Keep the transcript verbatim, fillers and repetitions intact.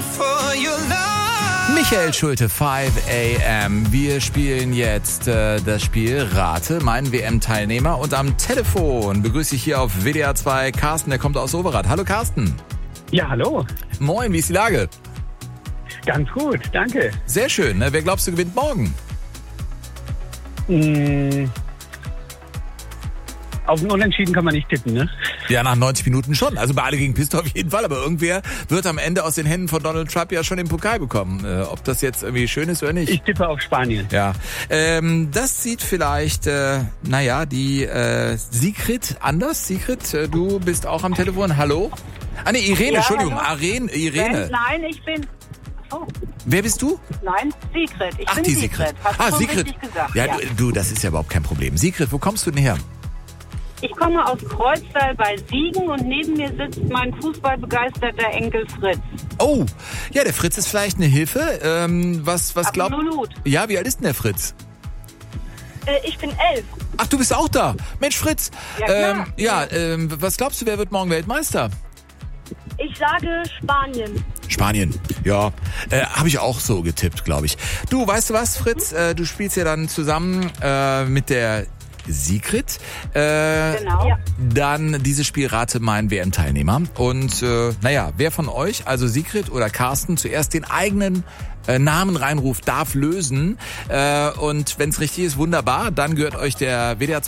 Michael Schulte, five a m. Wir spielen jetzt äh, das Spiel Rate, meinen W M-Teilnehmer. Und am Telefon begrüße ich hier auf W D R zwei Carsten, der kommt aus Overath. Hallo Carsten. Ja, hallo. Moin, wie ist die Lage? Ganz gut, danke. Sehr schön. Ne? Wer glaubst du gewinnt morgen? Mmh. Auf ein Unentschieden kann man nicht tippen, ne? Ja, nach neunzig Minuten schon. Also bei alle gegen Piste auf jeden Fall. Aber irgendwer wird am Ende aus den Händen von Donald Trump ja schon den Pokal bekommen. Äh, ob das jetzt irgendwie schön ist oder nicht. Ich tippe auf Spanien. Ja, ähm, das sieht vielleicht, äh, naja, die äh, Sigrid anders. Sigrid, äh, du bist auch am Telefon. Hallo? Ah, nee, Irene, Ja, Entschuldigung. hallo. Aren, Irene. Nein, ich bin... Oh, Wer bist du? nein, Sigrid. Ich Ach, bin die Sigrid. Sigrid. Hast du Ah, schon Sigrid. richtig gesagt. Ja, Ja. Du, du, das ist ja überhaupt kein Problem. Sigrid, wo kommst du denn her? Ich komme aus Kreuztal bei Siegen und neben mir sitzt mein fußballbegeisterter Enkel Fritz. Oh, ja, der Fritz ist vielleicht eine Hilfe. Ähm, was, was glaubt... Absolut. Ja, wie alt ist denn der Fritz? Äh, ich bin elf. Ach, du bist auch da. Mensch, Fritz. Ja, klar. ähm, ja ähm, was glaubst du, wer wird morgen Weltmeister? Ich sage Spanien. Spanien, ja, äh, habe ich auch so getippt, glaube ich. Du, weißt du was, Fritz? Äh, du spielst ja dann zusammen äh, mit der Sigrid. Äh, Genau. Ja. Dann dieses Spiel Rate mein W M-Teilnehmer. Und äh, naja, wer von euch, also Sigrid oder Carsten, zuerst den eigenen äh, Namen reinruft, darf lösen. Äh, und wenn es richtig ist, wunderbar. Dann gehört euch der W D R